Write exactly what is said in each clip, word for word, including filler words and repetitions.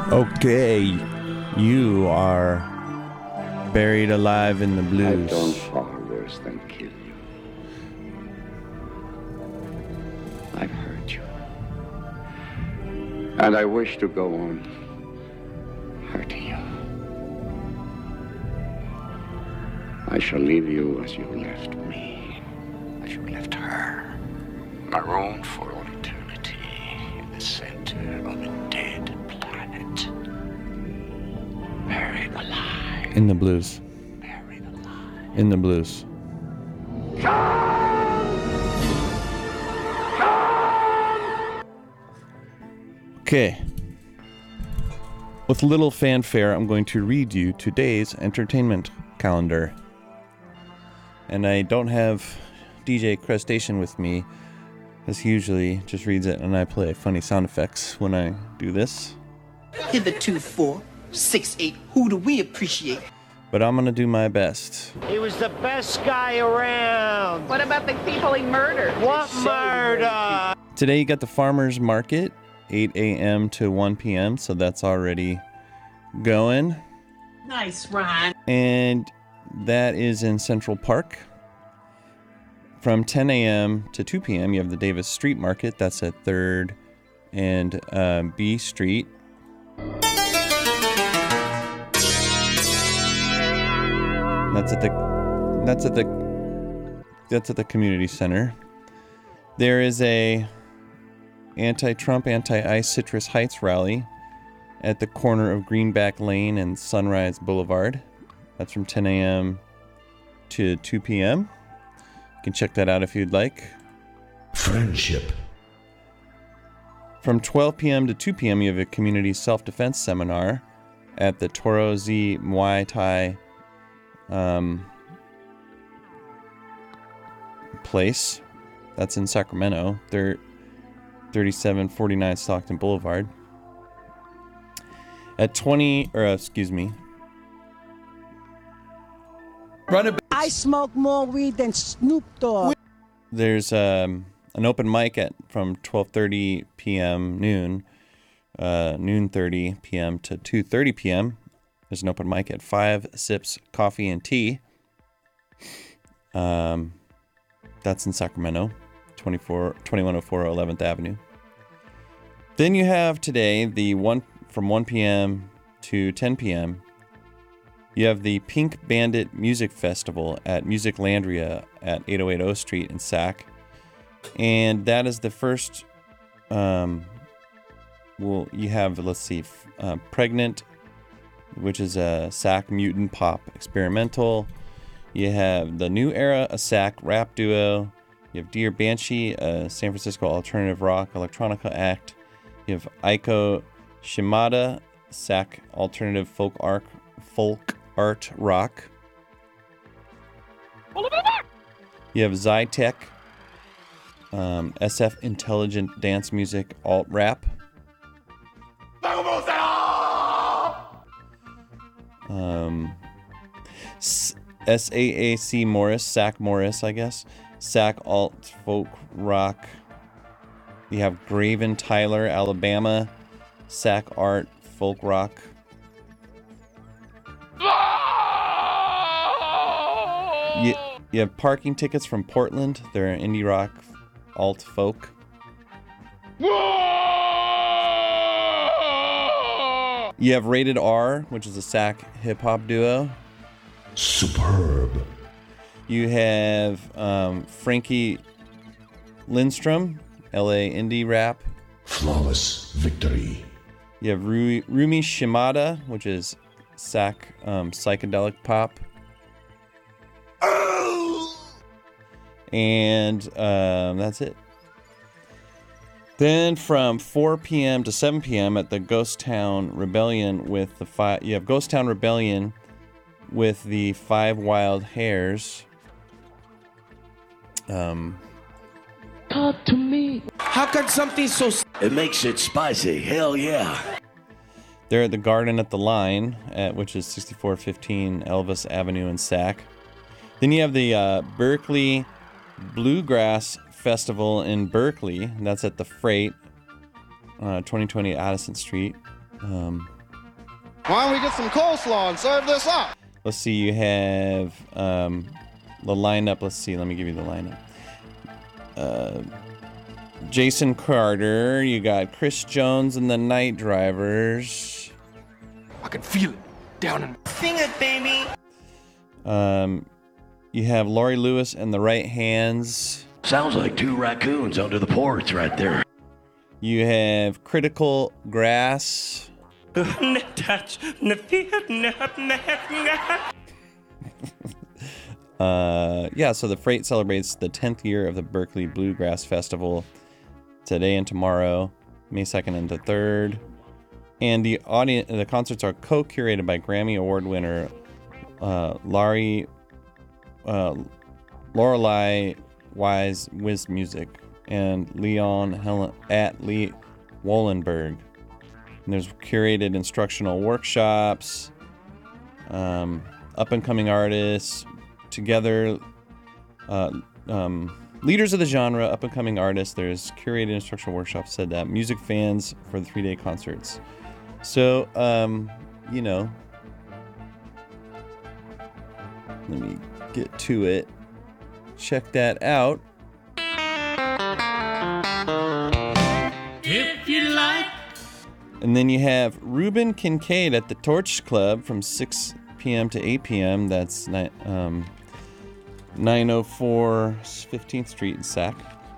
Okay, you are buried alive in the blues. I've done far worse than kill you. I've hurt you. And I wish to go on hurting you. I shall leave you as you left me, as you left her, marooned for all eternity in the center of a dead planet. Buried alive. In the blues. Buried alive. In the blues. Okay. With little fanfare, I'm going to read you today's entertainment calendar. And I don't have D J Crustacean with me, as he usually just reads it and I play funny sound effects when I do this. Hitherto four, six, eight, who do we appreciate? But I'm gonna do my best. He was the best guy around. What about the people he murdered? What murder? Today you got the farmer's market, eight a.m. to one p.m., so that's already going. Nice, Ron. And that is in Central Park. From ten a.m. to two p.m. you have the Davis Street Market. That's at third and uh, B Street. That's at the that's at the that's at the community center. There is a anti-Trump, anti-ICE Citrus Heights rally at the corner of Greenback Lane and Sunrise Boulevard. That's from ten a.m. to two p.m. You can check that out if you'd like. Friendship. From twelve p.m. to two p.m. you have a community self-defense seminar at the Toro Z Muay Thai um, place. That's in Sacramento. They're thirty-seven forty-nine Stockton Boulevard. At twenty, or uh, excuse me. Run it. I smoke more weed than Snoop Dogg. There's um, an open mic at from twelve thirty p.m. noon, uh, noon thirty p.m. to two thirty p.m. There's an open mic at Five Sips Coffee and Tea. Um, that's in Sacramento, twenty-four twenty-one oh four eleventh Avenue. Then you have today the one from one p.m. to ten p.m. You have the Pink Bandit Music Festival at Music Landria at eight oh eight O Street in Sac. And that is the first, um, well, you have, let's see, uh, Pregnant, which is a Sac Mutant Pop Experimental. You have the New Era, a Sac rap duo. You have Dear Banshee, a San Francisco alternative rock electronica act. You have Aiko Shimada, Sac alternative folk art, folk art rock. You have Zytec, um, S F Intelligent Dance Music alt rap. Um, S A A C Morris, Sac Morris, I guess. Sac alt folk rock. You have Graven Tyler, Alabama, Sac art folk rock. You, you have Parking Tickets from Portland. They're an indie rock alt folk. You have Rated R, which is a Sac hip hop duo. Superb. You have um, Frankie Lindstrom, L A indie rap. Flawless victory. You have Ru- Rumi Shimada, which is Sac um, psychedelic pop. And um, that's it. Then from four p.m. to seven p.m. at the Ghost Town Rebellion with the five, you have Ghost Town Rebellion with the Five Wild Hares. Um, Talk to me. How could something so... It makes it spicy. Hell yeah. They're at the Garden at the Line, at which is sixty-four fifteen Elvis Avenue in Sac. Then you have the uh, Berkeley Bluegrass Festival in Berkeley. That's at the Freight, uh, twenty twenty Addison Street. Um, Why don't we get some coleslaw and serve this up? Let's see, you have um, the lineup. Let's see, let me give you the lineup. Uh, Jason Carter, you got Chris Jones and the Night Drivers. I can feel it down in. Sing it, baby. Um, you have Laurie Lewis and the Right Hands. Sounds like two raccoons under the porch right there. You have Critical Grass. uh, yeah, so the Freight celebrates the tenth year of the Berkeley Bluegrass Festival today and tomorrow, May second and the third. And the audience, the concerts are co-curated by Grammy Award winner uh, Laurie, uh, Lorelei Wise Wiz Music and Leon Helen at Lee Wollenberg. And there's curated instructional workshops, um, up-and-coming artists, together, uh, um, leaders of the genre, up-and-coming artists. There's curated instructional workshops, said that, music fans for the three-day concerts. So, um, you know, let me get to it. Check that out. If you like. And then you have Ruben Kincaid at the Torch Club from six p.m. to eight p.m. That's ni- um, nine oh four fifteenth Street in Sac.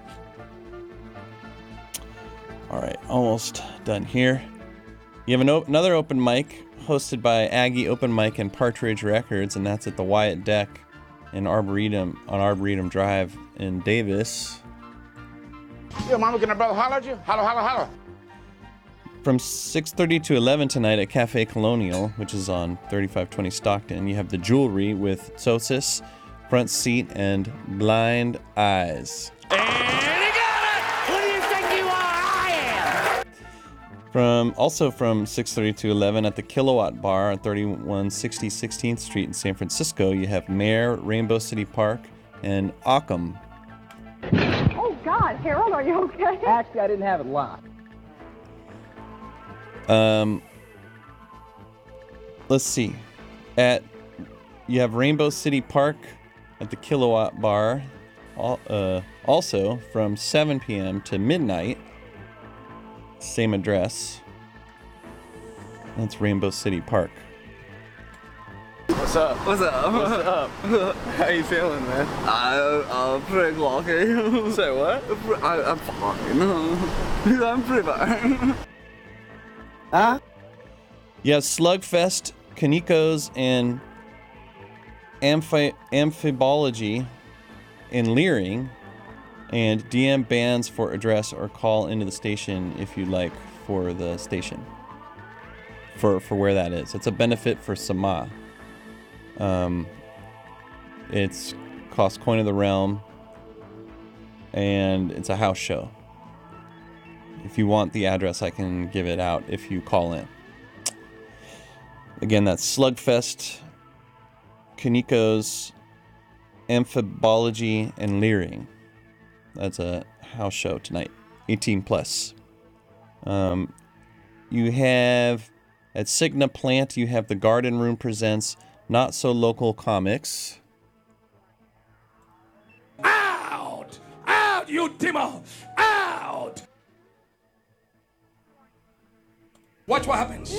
All right, almost done here. You have an o- another open mic hosted by Aggie Open Mic and Partridge Records, and that's at the Wyatt Deck in Arboretum on Arboretum Drive in Davis. Yo, mama, can I brother holler at you? Holler, holler, holler. From six thirty to eleven tonight at Cafe Colonial, which is on thirty-five twenty Stockton, you have the Jewelry with Sosis, Front Seat, and Blind Eyes. And he got it! Who do you think you are? I am! From also from six thirty to eleven at the Kilowatt Bar on thirty-one sixty sixteenth Street in San Francisco, you have Mare, Rainbow City Park, and Occam. Oh, God. Harold, are you okay? Actually, I didn't have it locked. Um, let's see. At you have Rainbow City Park at the Kilowatt Bar, all, uh, also from seven p.m. to midnight. Same address. That's Rainbow City Park. What's up? What's up? What's up? How you feeling, man? I, I'm pretty lucky. Say what? I, I'm fine. I'm pretty fine. Huh? You have Slugfest, Kanikos, and Amphi- Amphibology in Leering, and D M bands for address or call into the station if you'd like for the station. For for where that is. It's a benefit for Sama. Um, it's costs Coin of the Realm, and it's a house show. If you want the address, I can give it out if you call in. Again, that's Slugfest, Kanikos, Amphibology, and Leering. That's a house show tonight, eighteen plus. Um, you have, at Signa Plant, you have the Garden Room presents Not So Local Comics. Out! Out, you Timo! Out! Watch what happens.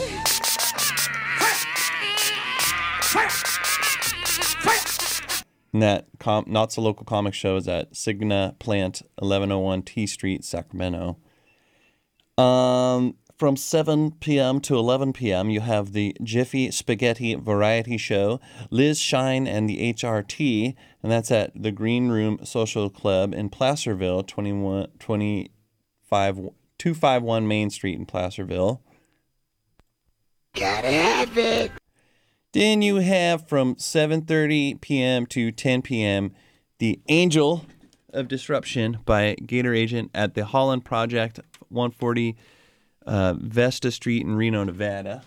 And that com- Not So Local Comic Show is at Signa Plant, eleven oh one T Street, Sacramento. Um, from seven p.m. to eleven p.m., you have the Jiffy Spaghetti Variety Show, Liz Shine and the H R T, and that's at the Green Room Social Club in Placerville, twenty-one twenty-five two fifty-one Main Street in Placerville. Gotta have it. Then you have from seven thirty p.m. to ten p.m. the Angel of Disruption by Gator Agent at the Holland Project, one forty uh, Vesta Street in Reno, Nevada.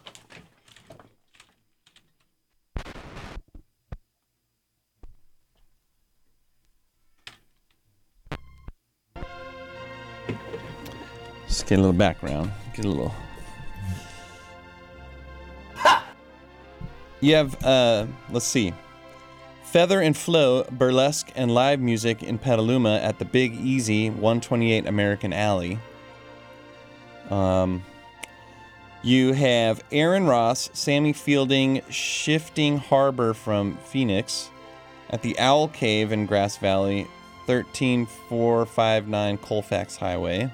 Just get a little background. Get a little... Ha! You have, uh, let's see, Feather and Flow, burlesque and live music in Petaluma at the Big Easy, one twenty-eight American Alley. Um, you have Aaron Ross, Sammy Fielding, Shifting Harbor from Phoenix at the Owl Cave in Grass Valley, thirteen four five nine Colfax Highway.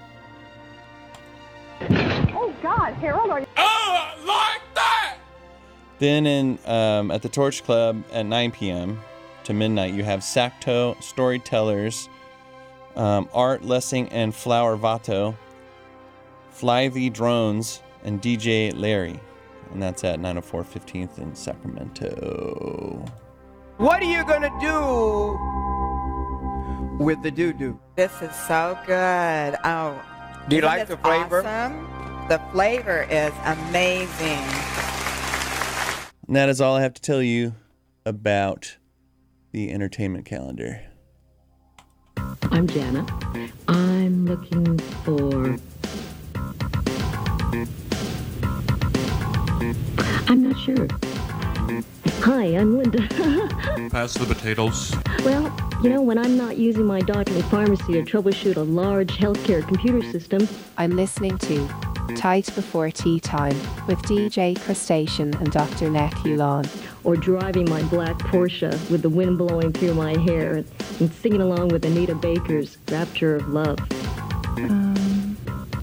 Oh, God, Harold, are you... Oh, like that! Then in um, at the Torch Club at nine p.m. to midnight, you have Sacto, Storytellers, um, Art Lessing and Flower Vato, Fly the Drones, and D J Larry. And that's at nine oh four fifteenth in Sacramento. What are you going to do with the doo-doo? This is so good. Oh, do you like the flavor? Awesome? The flavor is amazing. And that is all I have to tell you about the entertainment calendar. I'm Jana. I'm looking for... I'm not sure. Hi, I'm Linda. Pass the potatoes. Well, you know, when I'm not using my doctorly pharmacy to troubleshoot a large healthcare computer system... I'm listening to Tight Before Tea Time with D J Crustacean and Doctor Neck Hulan. Or driving my black Porsche with the wind blowing through my hair and singing along with Anita Baker's Rapture of Love. Um,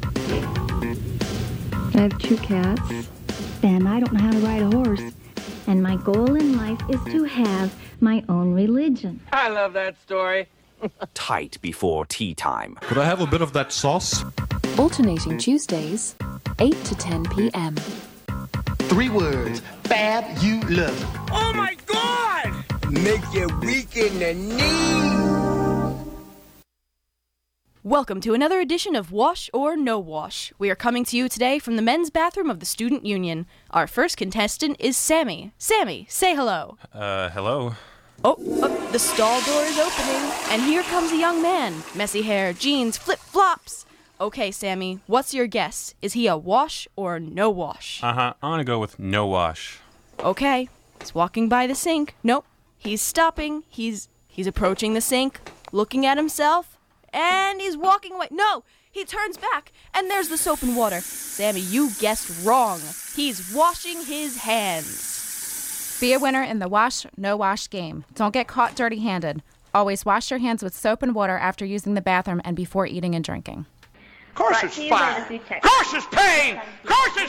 I have two cats, and I don't know how to ride a horse. And my goal in life is to have my own religion. I love that story. Tight Before Tea Time. Could I have a bit of that sauce? Alternating Tuesdays, eight to ten p.m. Three words. Fabulous. Oh my God! Make you weak in the knee. Welcome to another edition of Wash or No Wash. We are coming to you today from the men's bathroom of the Student Union. Our first contestant is Sammy. Sammy, say hello. Uh, hello. Oh, oh, the stall door is opening, and here comes a young man. Messy hair, jeans, flip-flops. Okay, Sammy, what's your guess? Is he a wash or no wash? Uh-huh, I'm gonna go with no wash. Okay, he's walking by the sink. Nope, he's stopping. He's he's approaching the sink, looking at himself, and he's walking away. No, he turns back, and there's the soap and water. Sammy, you guessed wrong. He's washing his hands. Be a winner in the wash, no wash game. Don't get caught dirty-handed. Always wash your hands with soap and water after using the bathroom and before eating and drinking. Course it's fire. Course it's pain. Course it's